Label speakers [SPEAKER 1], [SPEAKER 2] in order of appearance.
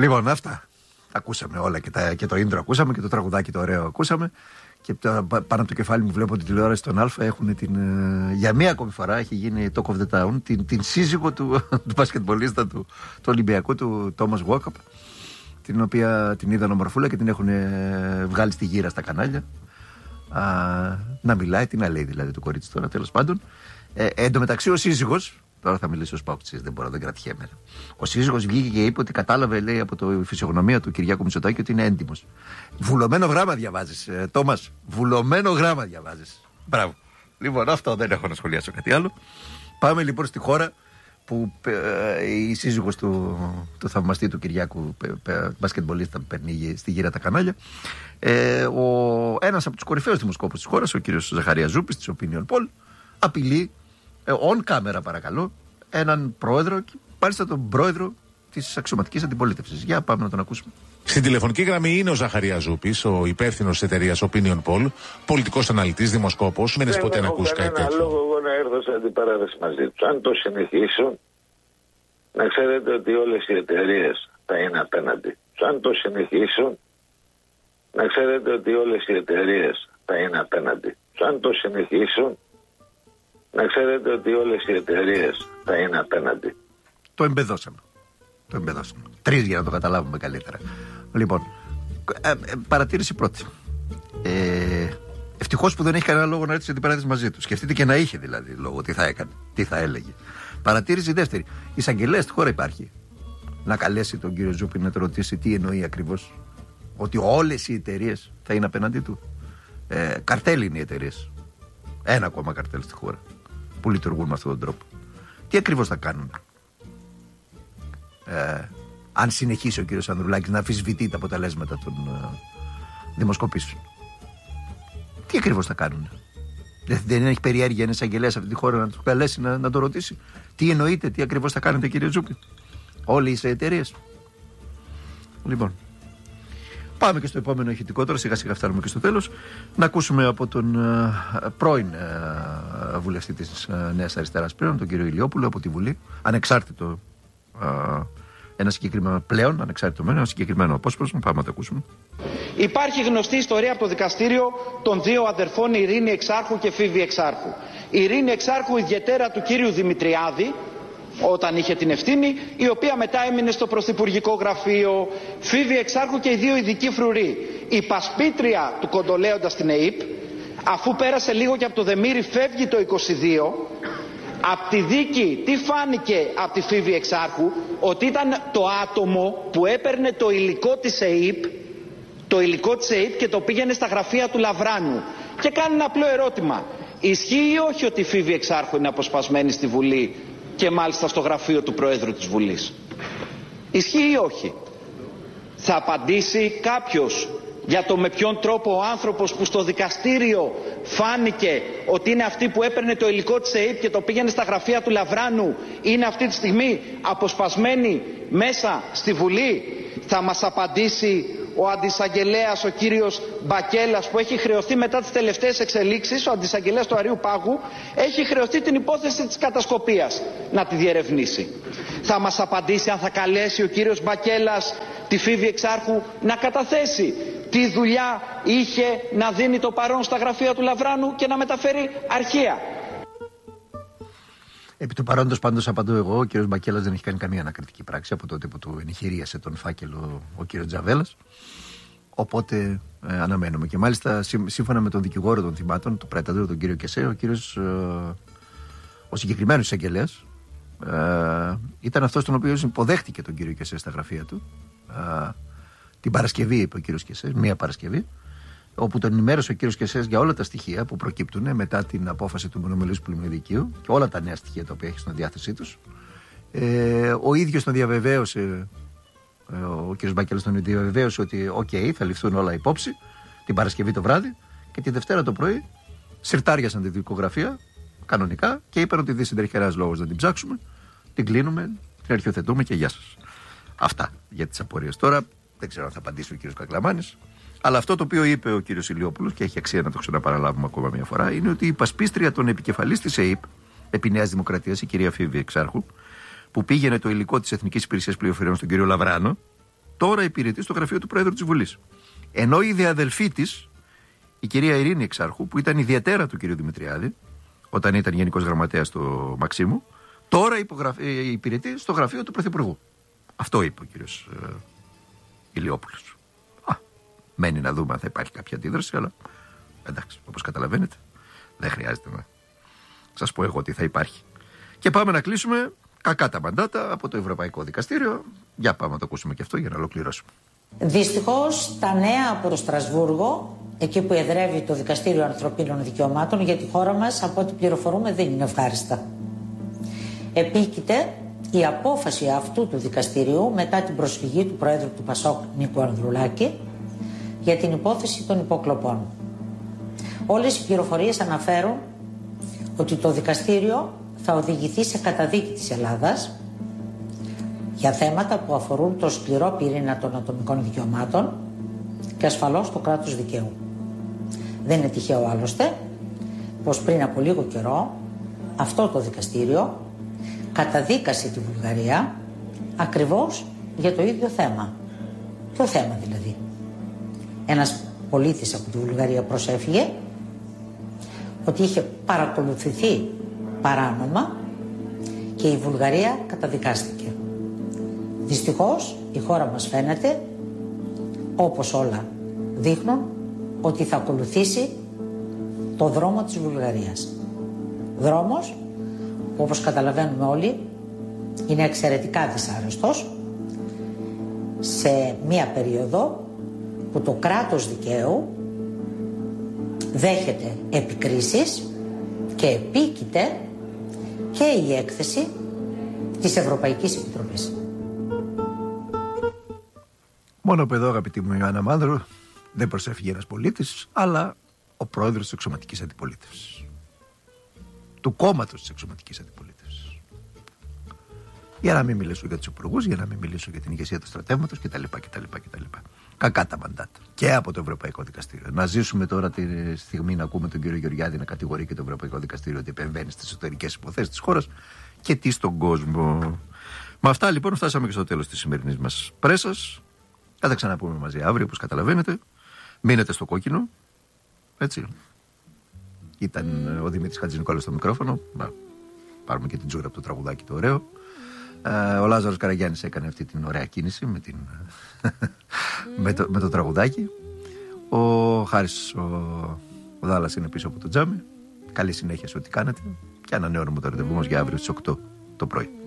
[SPEAKER 1] Λοιπόν, αυτά. Ακούσαμε όλα και το intro ακούσαμε και το τραγουδάκι το ωραίο ακούσαμε. Και πάνω από το κεφάλι μου βλέπω την τηλεόραση των Α. Έχουν για μία ακόμη φορά έχει γίνει Talk of the Town, την σύζυγο του μπασκετμπολίστα του Ολυμπιακού, του Τόμας Walkup, την οποία την είδαν ομορφούλα και την έχουν βγάλει στη γύρα στα κανάλια. Να μιλάει, τι να λέει δηλαδή το κορίτσι τώρα, τέλος πάντων. Εν τω μεταξύ ο σύζυγος, τώρα θα μιλήσω ως Παοκτζής, δεν μπορώ, δεν κρατιέμαι. Ο σύζυγος βγήκε και είπε ότι κατάλαβε, λέει, από τη φυσιογνωμία του Κυριάκου Μητσοτάκη ότι είναι έντιμος. Βουλωμένο γράμμα διαβάζεις, Τόμας. Βουλωμένο γράμμα διαβάζεις. Μπράβο. Λοιπόν, αυτό δεν έχω να σχολιάσω κάτι άλλο. Πάμε λοιπόν στη χώρα που η σύζυγος του θαυμαστή του Κυριάκου μπασκετμπολίστα παίρνει στη γύρα τα κανάλια. Ένας από τους κορυφαίους δημοσκόπους της χώρας, ο κύριος Ζαχαρίας Ζούπης της Opinion Poll, απειλεί on camera παρακαλώ έναν πρόεδρο, και μάλιστα τον πρόεδρο της αξιωματικής αντιπολίτευσης. Για πάμε να τον ακούσουμε.
[SPEAKER 2] Στην τηλεφωνική γραμμή είναι ο Ζαχαρίας Ζούπης, ο υπεύθυνος της εταιρείας Opinion Poll, πολιτικός αναλυτής, δημοσκόπος. Μένεις ποτέ να ακούσει κάτι τέτοιο?
[SPEAKER 3] Δεν έχω λόγο εγώ να έρθω σε αντιπαράθεση μαζί τους. Αν το συνεχίσω, να ξέρετε ότι όλες οι εταιρείες θα είναι απέναντι. Αν το συνεχίσω, να ξέρετε ότι όλες οι εταιρείες θα είναι απέναντι. Αν το συνεχίσω, να ξέρετε ότι όλες οι εταιρείες θα είναι απέναντι.
[SPEAKER 1] Το εμπεδώσαμε. Τρεις για να το καταλάβουμε καλύτερα. Λοιπόν, παρατήρηση πρώτη. Ευτυχώς που δεν έχει κανένα λόγο να έρθει σε αντιπαράθεση μαζί του. Σκεφτείτε και να είχε δηλαδή λόγο, τι θα έκανε, τι θα έλεγε. Παρατήρηση δεύτερη. Εισαγγελέα στη χώρα υπάρχει. Να καλέσει τον κύριο Ζούπη να το ρωτήσει τι εννοεί ακριβώς. Ότι όλες οι εταιρείες θα είναι απέναντί του. Καρτέλ είναι οι εταιρείες. Ένα ακόμα καρτέλ στη χώρα που λειτουργούν με αυτόν τον τρόπο. Τι ακριβώς θα κάνουν? Αν συνεχίσει ο κύριος Ανδρουλάκης να αμφισβητεί τα αποτελέσματα των δημοσκοπήσεων, τι ακριβώς θα κάνουν? Δεν έχει περιέργεια ένας εισαγγελέας αυτή τη χώρα να του καλέσει να το ρωτήσει? Τι εννοείτε, τι ακριβώς θα κάνετε κύριε Ζούπη? Όλες οι εταιρείες. Λοιπόν, πάμε και στο επόμενο ηχητικό τώρα, σιγά σιγά φτάνουμε και στο τέλος. Να ακούσουμε από τον πρώην βουλευτή της Νέας Αριστεράς πλέον, τον κύριο Ηλιόπουλο, από τη Βουλή, ανεξάρτητο, ένα συγκεκριμένο απόσπασμα. Πάμε να το ακούσουμε.
[SPEAKER 4] Υπάρχει γνωστή ιστορία από το δικαστήριο των δύο αδερφών Ειρήνη Εξάρχου και Φίβη Εξάρχου. Η Ειρήνη Εξάρχου, ιδιαίτερα του κύριου Δημητριάδη, όταν είχε την ευθύνη, η οποία μετά έμεινε στο Πρωθυπουργικό Γραφείο. Φίβη Εξάρχου και οι δύο ειδικοί φρουροί. Η πασπίτρια του Κοντολέοντα στην ΕΥΠ, αφού πέρασε λίγο και από το Δεμήρη, φεύγει το 22. Απ' τη δίκη τι φάνηκε από τη Φίβη Εξάρχου? Ότι ήταν το άτομο που έπαιρνε το υλικό της ΕΥΠ, και το πήγαινε στα γραφεία του Λαβράνου. Και κάνει ένα απλό ερώτημα. Ισχύει ή όχι ότι η Φίβη Εξάρχου είναι αποσπασμένη στη Βουλή και μάλιστα στο γραφείο του Προέδρου της Βουλής? Ισχύει ή όχι? Θα απαντήσει κάποιος για το με ποιον τρόπο ο άνθρωπος που στο δικαστήριο φάνηκε ότι είναι αυτή που έπαιρνε το υλικό της ΕΥΠ και το πήγαινε στα γραφεία του Λαβράνου, είναι αυτή τη στιγμή αποσπασμένη μέσα στη Βουλή? Θα μας απαντήσει ο αντισαγγελέας, ο κύριος Μπακέλας, που έχει χρεωθεί μετά τις τελευταίες εξελίξεις, ο αντισαγγελέας του Αριού Πάγου, έχει χρεωθεί την υπόθεση της κατασκοπίας να τη διερευνήσει. Θα μας απαντήσει αν θα καλέσει ο κύριος Μπακέλας τη Φίβη Εξάρχου να καταθέσει τι δουλειά είχε να δίνει το παρόν στα γραφεία του Λαβράνου και να μεταφέρει αρχεία.
[SPEAKER 1] Επί του παρόντος πάντως απαντώ εγώ, ο κύριος Μπακέλας δεν έχει κάνει καμία ανακριτική πράξη από τότε που του ενηχηρίασε τον φάκελο ο κύριος Τζαβέλας. Οπότε αναμένουμε. Και μάλιστα σύμφωνα με τον δικηγόρο των θυμάτων, τον πρέταντρο, τον κύριο Κεσέ, ο συγκεκριμένος εισαγγελέας ήταν αυτός τον οποίο υποδέχτηκε τον κύριο Κεσέ στα γραφεία του την Παρασκευή, είπε ο κύριος Κεσέ, μία Παρασκευή, όπου τον ενημέρωσε ο κύριος Κεσές για όλα τα στοιχεία που προκύπτουν μετά την απόφαση του μονομελούς πλημμυρικού και όλα τα νέα στοιχεία τα οποία έχει στην διάθεσή τους. Ο ίδιος τον διαβεβαίωσε, ο κύριος Μπακέλας τον διαβεβαίωσε ότι θα ληφθούν όλα υπόψη την Παρασκευή το βράδυ, και τη Δευτέρα το πρωί συρτάριασαν τη δικογραφία κανονικά και είπαν ότι δεν έχει κανένας λόγος να την ψάξουμε, την κλείνουμε, την αρχιοθετούμε και γεια σας. Αυτά για τις απορίες. Τώρα δεν ξέρω αν θα απαντήσει ο κύριος Κακλαμάνης. Αλλά αυτό το οποίο είπε ο κύριος Ηλιόπουλος, και έχει αξία να το ξαναπαραλάβουμε ακόμα μια φορά, είναι ότι η πασπίστρια των επικεφαλής της ΕΥΠ, επί Νέας Δημοκρατίας, η κυρία Φίβη Εξάρχου, που πήγαινε το υλικό της Εθνικής Υπηρεσίας Πληροφοριών στον κύριο Λαβράνο, τώρα υπηρετεί στο γραφείο του Πρόεδρου της Βουλής. Ενώ η διαδελφή της, η κυρία Ειρήνη Εξάρχου, που ήταν ιδιαίτερα του κυρίου Δημητριάδη, όταν ήταν Γενικός Γραμματέας του Μαξίμου, τώρα υπηρετεί στο γραφείο του Πρωθυπουργού. Αυτό είπε ο κύριος Ηλιόπουλος. Μένει να δούμε αν θα υπάρχει κάποια αντίδραση, αλλά εντάξει, όπως καταλαβαίνετε, δεν χρειάζεται να σας πω εγώ τι θα υπάρχει. Και πάμε να κλείσουμε κακά τα μαντάτα από το Ευρωπαϊκό Δικαστήριο. Για πάμε να το ακούσουμε και αυτό για να ολοκληρώσουμε.
[SPEAKER 5] Δυστυχώς τα νέα από το Στρασβούργο, εκεί που εδρεύει το Δικαστήριο Ανθρωπίνων Δικαιωμάτων, για τη χώρα μας, από ό,τι πληροφορούμε, δεν είναι ευχάριστα. Επίκειται η απόφαση αυτού του δικαστηρίου μετά την προσφυγή του Προέδρου του Πασόκ, Νίκου Ανδρουλάκη, για την υπόθεση των υποκλοπών. Όλες οι πληροφορίες αναφέρουν ότι το δικαστήριο θα οδηγηθεί σε καταδίκη της Ελλάδας για θέματα που αφορούν το σκληρό πυρήνα των ατομικών δικαιωμάτων και ασφαλώς το κράτος δικαίου. Δεν είναι τυχαίο άλλωστε πως πριν από λίγο καιρό αυτό το δικαστήριο καταδίκασε τη Βουλγαρία ακριβώς για το ίδιο θέμα. Ποιο θέμα δηλαδή? Ένας πολίτης από τη Βουλγαρία προσέφυγε ότι είχε παρακολουθηθεί παράνομα και η Βουλγαρία καταδικάστηκε. Δυστυχώς η χώρα μας φαίνεται, όπως όλα δείχνουν, ότι θα ακολουθήσει το δρόμο της Βουλγαρίας. Δρόμος που, όπως καταλαβαίνουμε όλοι, είναι εξαιρετικά δυσάρεστος σε μία περίοδο που το κράτος δικαίου δέχεται επικρίσεις και επίκειται και η έκθεση της Ευρωπαϊκής Επιτροπής.
[SPEAKER 1] Μόνο που εδώ, αγαπητή μου Ιωάννα Μάνδρου, δεν προσέφυγε ένας πολίτης, αλλά ο πρόεδρος της εξωματικής αντιπολίτευσης. Του κόμματος της εξωματικής αντιπολίτευσης. Για να μην μιλήσω για τους υπουργούς, για να μην μιλήσω για την ηγεσία του στρατεύματος κτλ. Κακά τα μαντάτα. Και από το Ευρωπαϊκό Δικαστήριο. Να ζήσουμε τώρα τη στιγμή να ακούμε τον κύριο Γεωργιάδη να κατηγορεί και το Ευρωπαϊκό Δικαστήριο ότι επεμβαίνει στις εσωτερικές υποθέσεις της χώρας και τι στον κόσμο. Με αυτά λοιπόν φτάσαμε και στο τέλος της σημερινής μας πρέσας. Θα τα ξαναπούμε μαζί αύριο, όπως καταλαβαίνετε. Μείνετε στο κόκκινο. Έτσι. Ήταν ο Δημήτρης Χατζηνικόλας στο μικρόφωνο. Να πάρουμε και την Τζούρα από το τραγουδάκι το ωραίο. Ο Λάζαρος Καραγιάννης έκανε αυτή την ωραία κίνηση με το τραγουδάκι. Ο Χάρης ο Δάλλας είναι πίσω από το τζάμι. Καλή συνέχεια σε ό,τι κάνετε. Και ανανεώνουμε το ραντεβού μας για αύριο στις 8 το πρωί.